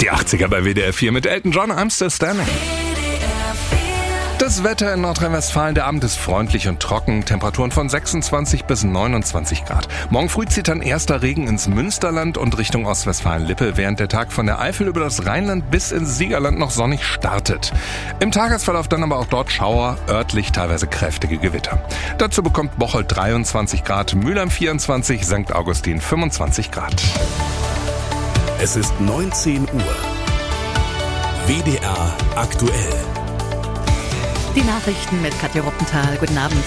Die 80er bei WDR 4 mit Elton John, I'm Still Standing. Das Wetter in Nordrhein-Westfalen, der Abend ist freundlich und trocken, Temperaturen von 26 bis 29 Grad. Morgen früh zieht dann erster Regen ins Münsterland und Richtung Ostwestfalen-Lippe, während der Tag von der Eifel über das Rheinland bis ins Siegerland noch sonnig startet. Im Tagesverlauf dann aber auch dort Schauer, örtlich teilweise kräftige Gewitter. Dazu bekommt Bocholt 23 Grad, Mülheim 24, St. Augustin 25 Grad. Es ist 19 Uhr. WDR aktuell. Die Nachrichten mit Katja Ruppenthal. Guten Abend.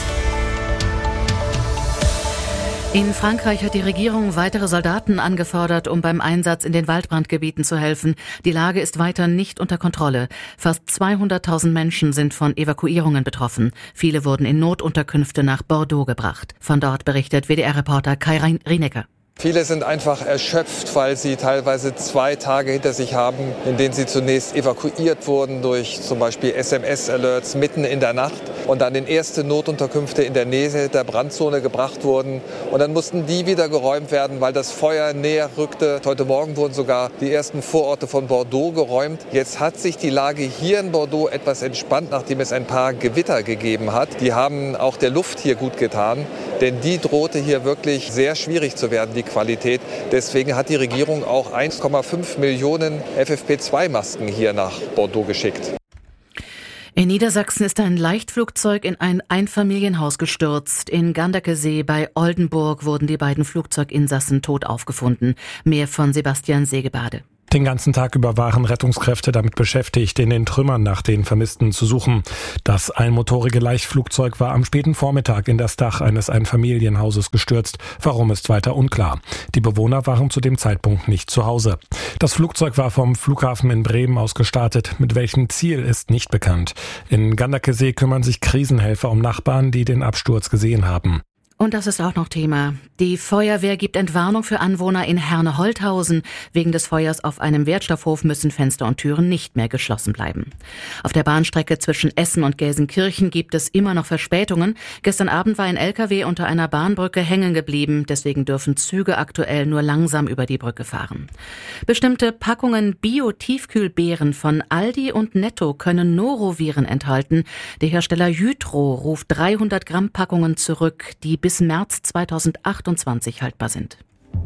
In Frankreich hat die Regierung weitere Soldaten angefordert, um beim Einsatz in den Waldbrandgebieten zu helfen. Die Lage ist weiter nicht unter Kontrolle. Fast 200.000 Menschen sind von Evakuierungen betroffen. Viele wurden in Notunterkünfte nach Bordeaux gebracht. Von dort berichtet WDR-Reporter Kai Rienecker. Viele sind einfach erschöpft, weil sie teilweise 2 Tage hinter sich haben, in denen sie zunächst evakuiert wurden durch zum Beispiel SMS-Alerts mitten in der Nacht und dann in erste Notunterkünfte in der Nähe der Brandzone gebracht wurden. Und dann mussten die wieder geräumt werden, weil das Feuer näher rückte. Heute Morgen wurden sogar die ersten Vororte von Bordeaux geräumt. Jetzt hat sich die Lage hier in Bordeaux etwas entspannt, nachdem es ein paar Gewitter gegeben hat. Die haben auch der Luft hier gut getan, denn die drohte hier wirklich sehr schwierig zu werden, die Qualität. Deswegen hat die Regierung auch 1,5 Millionen FFP2-Masken hier nach Bordeaux geschickt. In Niedersachsen ist ein Leichtflugzeug in ein Einfamilienhaus gestürzt. In Ganderkesee bei Oldenburg wurden die beiden Flugzeuginsassen tot aufgefunden. Mehr von Sebastian Segebade. Den ganzen Tag über waren Rettungskräfte damit beschäftigt, in den Trümmern nach den Vermissten zu suchen. Das einmotorige Leichtflugzeug war am späten Vormittag in das Dach eines Einfamilienhauses gestürzt. Warum, ist weiter unklar. Die Bewohner waren zu dem Zeitpunkt nicht zu Hause. Das Flugzeug war vom Flughafen in Bremen aus gestartet. Mit welchem Ziel ist nicht bekannt. In Ganderkesee kümmern sich Krisenhelfer um Nachbarn, die den Absturz gesehen haben. Und das ist auch noch Thema. Die Feuerwehr gibt Entwarnung für Anwohner in Herne-Holthausen. Wegen des Feuers auf einem Wertstoffhof müssen Fenster und Türen nicht mehr geschlossen bleiben. Auf der Bahnstrecke zwischen Essen und Gelsenkirchen gibt es immer noch Verspätungen. Gestern Abend war ein LKW unter einer Bahnbrücke hängen geblieben. Deswegen dürfen Züge aktuell nur langsam über die Brücke fahren. Bestimmte Packungen Bio-Tiefkühlbeeren von Aldi und Netto können Noroviren enthalten. Der Hersteller Jytro ruft 300 Gramm Packungen zurück, die bis März 2028 haltbar sind.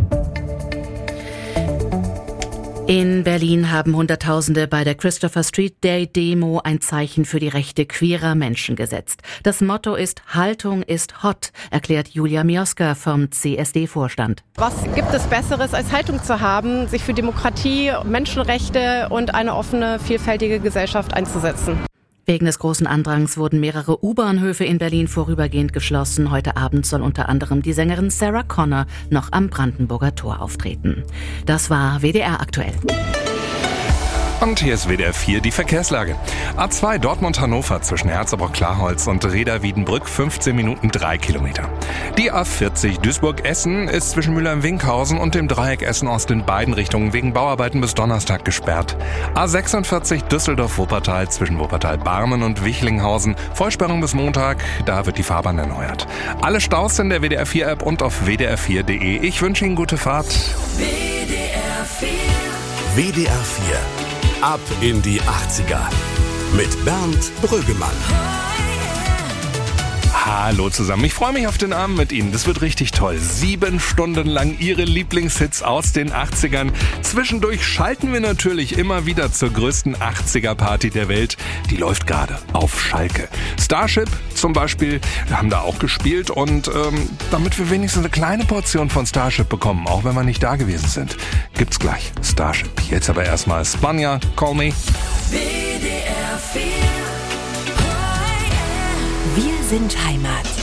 In Berlin haben Hunderttausende bei der Christopher Street Day Demo ein Zeichen für die Rechte queerer Menschen gesetzt. Das Motto ist Haltung ist hot, erklärt Julia Mioska vom CSD-Vorstand. Was gibt es Besseres, als Haltung zu haben, sich für Demokratie, Menschenrechte und eine offene, vielfältige Gesellschaft einzusetzen? Wegen des großen Andrangs wurden mehrere U-Bahnhöfe in Berlin vorübergehend geschlossen. Heute Abend soll unter anderem die Sängerin Sarah Connor noch am Brandenburger Tor auftreten. Das war WDR aktuell. Und hier ist WDR 4 die Verkehrslage. A2 Dortmund-Hannover zwischen Herzebrock-Klarholz und Reda-Wiedenbrück 15 Minuten 3 Kilometer. Die A40 Duisburg-Essen ist zwischen Mülheim-Winkhausen und dem Dreieck Essen-Ost in beiden Richtungen wegen Bauarbeiten bis Donnerstag gesperrt. A46 Düsseldorf-Wuppertal zwischen Wuppertal-Barmen und Wichlinghausen. Vollsperrung bis Montag, da wird die Fahrbahn erneuert. Alle Staus in der WDR 4-App und auf wdr4.de. Ich wünsche Ihnen gute Fahrt. WDR 4. WDR 4. Ab in die 80er mit Bernd Brüggemann. Hallo zusammen, ich freue mich auf den Abend mit Ihnen. Das wird richtig toll. 7 Stunden lang Ihre Lieblingshits aus den 80ern. Zwischendurch schalten wir natürlich immer wieder zur größten 80er-Party der Welt. Die läuft gerade auf Schalke. Starship zum Beispiel, wir haben da auch gespielt. Und damit wir wenigstens eine kleine Portion von Starship bekommen, auch wenn wir nicht da gewesen sind, gibt's gleich Starship. Jetzt aber erstmal Spanja, Call Me. WDR 4. Wir sind Heimat.